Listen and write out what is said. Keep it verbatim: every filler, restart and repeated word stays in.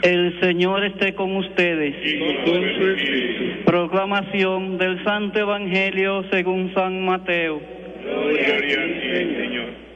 El Señor esté con ustedes. Y con su espíritu. Proclamación del Santo Evangelio según San Mateo. Gloria a ti, Señor.